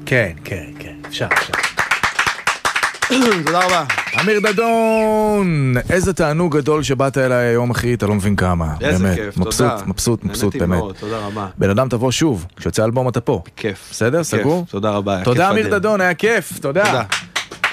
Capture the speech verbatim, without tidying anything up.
כן, כן, כן, אפשר, אפשר. תודה רבה. אמיר דדון, איזה תענוג גדול שבאת אליי היום, אחי, אתה לא מבין כמה. איזה באמת. כיף, מבסוט, תודה. מבסוט, מבסוט, באמת. מאוד, תודה רבה. בן אדם תבוא שוב, כשיוצא אלבום אתה פה. כיף. בסדר, כיף. סגור? תודה רבה. תודה אמיר דדון, היה כיף, תודה. תודה.